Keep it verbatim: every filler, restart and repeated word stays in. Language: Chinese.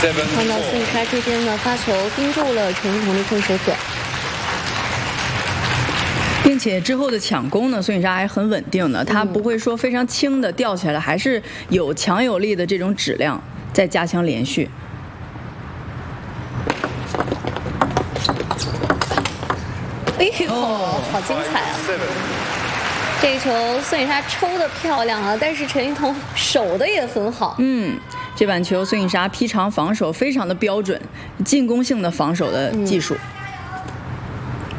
看到孙颖莎这边呢，发球盯住了陈一桐的控球点。 并且之后的抢攻呢，孙颖莎还很稳定的，她不会说非常轻的掉起来，还是有强有力的这种质量，在加强连续。 哎呦，好精彩啊！这一球孙颖莎抽的漂亮啊，但是陈一桐守的也很好。 嗯，这板球孙颖莎劈长防守非常的标准，进攻性的防守的技术。嗯